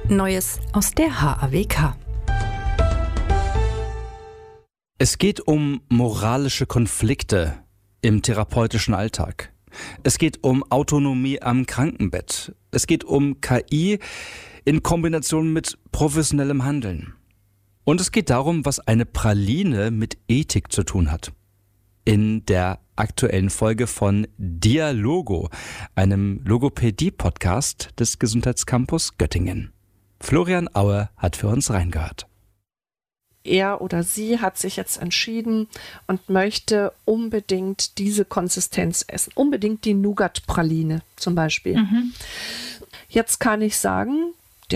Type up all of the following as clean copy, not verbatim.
Neues aus der HAWK. Es geht um moralische Konflikte im therapeutischen Alltag. Es geht um Autonomie am Krankenbett. Es geht um KI in Kombination mit professionellem Handeln. Und es geht darum, was eine Praline mit Ethik zu tun hat. In der aktuellen Folge von Dialogo, einem Logopädie-Podcast des Gesundheitscampus Göttingen. Florian Aue hat für uns reingehört. Er oder sie hat sich jetzt entschieden und möchte unbedingt diese Konsistenz essen. Unbedingt die Nougat-Praline zum Beispiel. Jetzt kann ich sagen,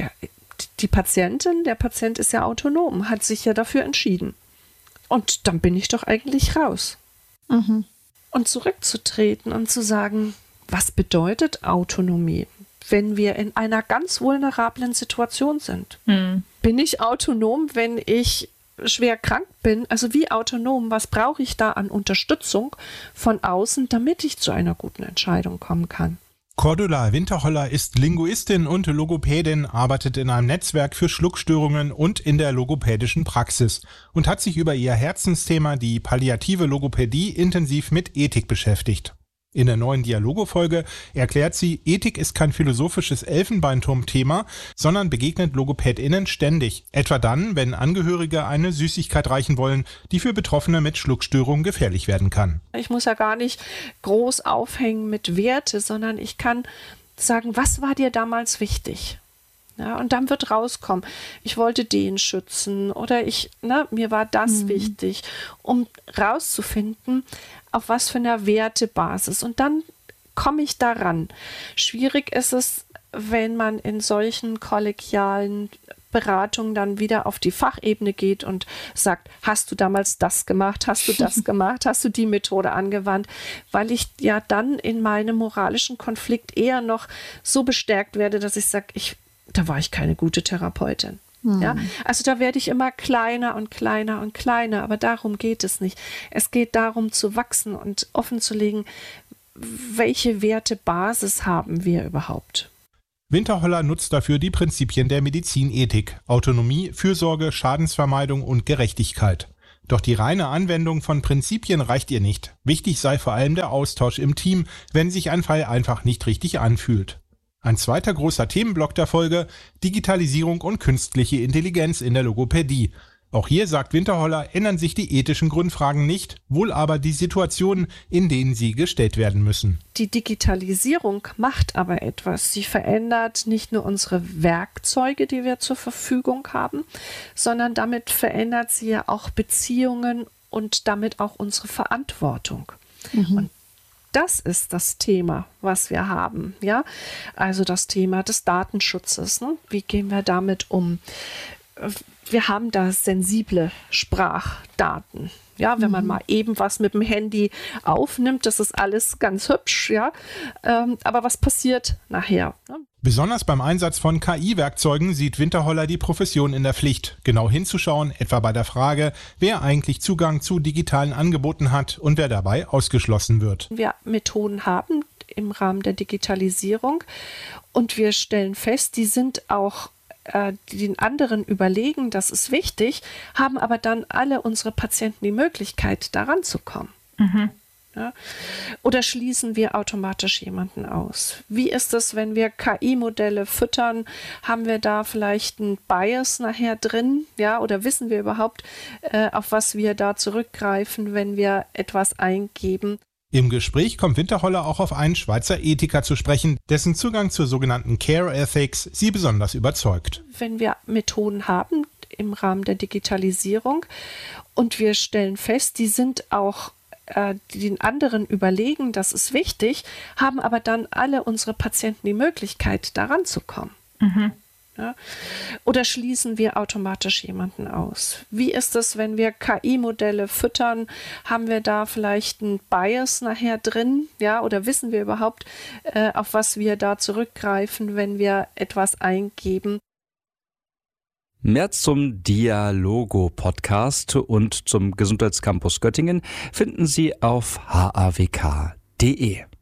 die Patientin, der Patient ist ja autonom, hat sich ja dafür entschieden. Und dann bin ich doch eigentlich raus. Und zurückzutreten und zu sagen, was bedeutet Autonomie, wenn wir in einer ganz vulnerablen Situation sind? Bin ich autonom, wenn ich schwer krank bin? Also wie autonom, was brauche ich da an Unterstützung von außen, damit ich zu einer guten Entscheidung kommen kann? Cordula Winterholler ist Linguistin und Logopädin, arbeitet in einem Netzwerk für Schluckstörungen und in der logopädischen Praxis und hat sich über ihr Herzensthema, die palliative Logopädie, intensiv mit Ethik beschäftigt. In der neuen Dialogo-Folge erklärt sie, Ethik ist kein philosophisches Elfenbeinturm-Thema, sondern begegnet LogopädInnen ständig. Etwa dann, wenn Angehörige eine Süßigkeit reichen wollen, die für Betroffene mit Schluckstörungen gefährlich werden kann. Ich muss ja gar nicht groß aufhängen mit Werte, sondern ich kann sagen, was war dir damals wichtig? Ja, und dann wird rauskommen, ich wollte den schützen oder mir war das wichtig, um rauszufinden, auf was für einer Wertebasis. Und dann komme ich daran. Schwierig ist es, wenn man in solchen kollegialen Beratungen dann wieder auf die Fachebene geht und sagt, hast du damals das gemacht, hast du das gemacht, hast du die Methode angewandt, weil ich ja dann in meinem moralischen Konflikt eher noch so bestärkt werde, dass ich sage, da war ich keine gute Therapeutin. Ja, also da werde ich immer kleiner und kleiner und kleiner, aber darum geht es nicht. Es geht darum zu wachsen und offen zu legen, welche Wertebasis haben wir überhaupt. Winterholler nutzt dafür die Prinzipien der Medizinethik: Autonomie, Fürsorge, Schadensvermeidung und Gerechtigkeit. Doch die reine Anwendung von Prinzipien reicht ihr nicht. Wichtig sei vor allem der Austausch im Team, wenn sich ein Fall einfach nicht richtig anfühlt. Ein zweiter großer Themenblock der Folge: Digitalisierung und künstliche Intelligenz in der Logopädie. Auch hier, sagt Winterholler, ändern sich die ethischen Grundfragen nicht, wohl aber die Situationen, in denen sie gestellt werden müssen. Die Digitalisierung macht aber etwas. Sie verändert nicht nur unsere Werkzeuge, die wir zur Verfügung haben, sondern damit verändert sie ja auch Beziehungen und damit auch unsere Verantwortung. Und das ist das Thema, was wir haben, ja. Also das Thema des Datenschutzes. Ne? Wie gehen wir damit um? Wir haben da sensible Sprachdaten. Ja, wenn man mal eben was mit dem Handy aufnimmt, das ist alles ganz hübsch, ja. Aber was passiert nachher? Ne? Besonders beim Einsatz von KI-Werkzeugen sieht Winterholler die Profession in der Pflicht, genau hinzuschauen, etwa bei der Frage, wer eigentlich Zugang zu digitalen Angeboten hat und wer dabei ausgeschlossen wird. Wir Methoden haben im Rahmen der Digitalisierung und wir stellen fest, die sind auch den anderen überlegen, das ist wichtig, haben aber dann alle unsere Patienten die Möglichkeit, daran zu kommen. Ja? Oder schließen wir automatisch jemanden aus? Wie ist es, wenn wir KI-Modelle füttern? Haben wir da vielleicht einen Bias nachher drin? Ja? Oder wissen wir überhaupt, auf was wir da zurückgreifen, wenn wir etwas eingeben? Im Gespräch kommt Winterholler auch auf einen Schweizer Ethiker zu sprechen, dessen Zugang zur sogenannten Care Ethics sie besonders überzeugt. Wenn wir Methoden haben im Rahmen der Digitalisierung und wir stellen fest, die sind auch den anderen überlegen, das ist wichtig, haben aber dann alle unsere Patienten die Möglichkeit, daran zu kommen. Ja? Oder schließen wir automatisch jemanden aus? Wie ist es, wenn wir KI-Modelle füttern? Haben wir da vielleicht einen Bias nachher drin? Ja? Oder wissen wir überhaupt, auf was wir da zurückgreifen, wenn wir etwas eingeben? Mehr zum Dialogo-Podcast und zum Gesundheitscampus Göttingen finden Sie auf hawk.de.